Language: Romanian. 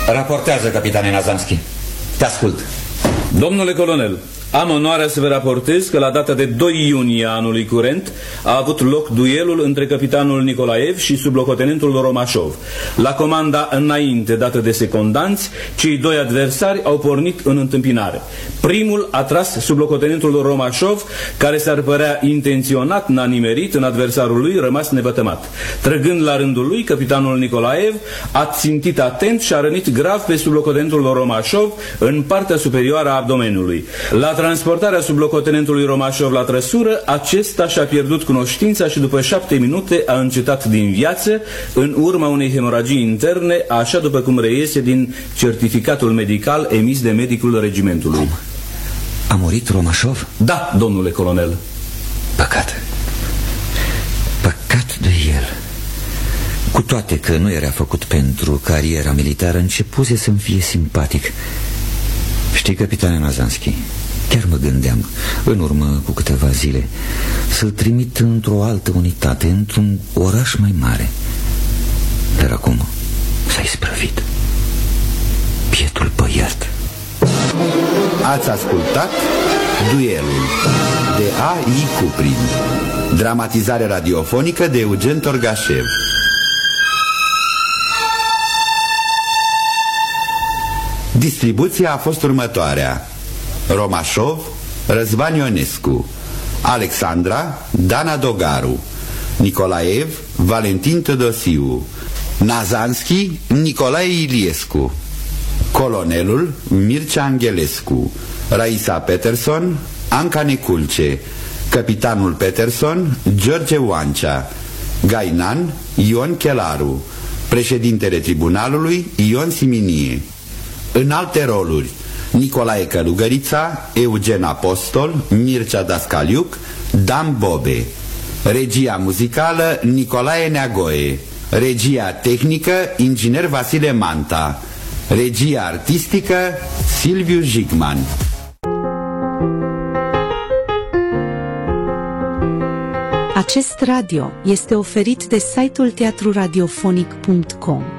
Raportează, capitane Nazanski. Te ascult. Domnule colonel, am onoarea să vă raportez că la data de 2 iunie anului curent a avut loc duelul între capitanul Nicolaev și sublocotenentul Romașov. La comanda înainte dată de secundanți, cei doi adversari au pornit în întâmpinare. Primul a tras sublocotenentul Romașov, care s-ar părea intenționat n-a nimerit în adversarul lui rămas nevătămat. Trăgând la rândul lui, capitanul Nicolaev a țintit atent și a rănit grav pe sublocotenentul Romașov în partea superioară a abdomenului. La transportarea sublocotenentului Romașov la trăsură, acesta și-a pierdut cunoștința și după 7 minute a încetat din viață în urma unei hemoragii interne, așa după cum reiese din certificatul medical emis de medicul regimentului. A murit Romașov? Da, domnule colonel. Păcat. Păcat de el. Cu toate că nu era făcut pentru cariera militară, începuse să-mi fie simpatic. Știi, capitane Nazanski, chiar mă gândeam, în urmă cu câteva zile, să-l trimit într-o altă unitate, într-un oraș mai mare. Dar acum s-a isprăvit. Bietul băiat. Ați ascultat Duelul de A.I. Cuprin, dramatizare radiofonică de Eugen Torgașev. Distribuția a fost următoarea: Romașov, Răzvan Ionescu; Alexandra, Dana Dogaru; Nicolaev, Valentin Tădosiu; Nazanski, Nicolae Iliescu; colonelul, Mircea Angelescu; Raisa Peterson, Anca Neculce; capitanul Peterson, George Oancea; Gainan, Ion Chelaru; președintele tribunalului, Ion Siminie. În alte roluri: Nicolae Călugărița, Eugen Apostol, Mircea Dascaliuc, Dan Bobe. Regia muzicală, Nicolae Neagoe. Regia tehnică, inginer Vasile Manta. Regia artistică, Silviu Jigman. Acest radio este oferit de site-ul teatruradiofonic.com.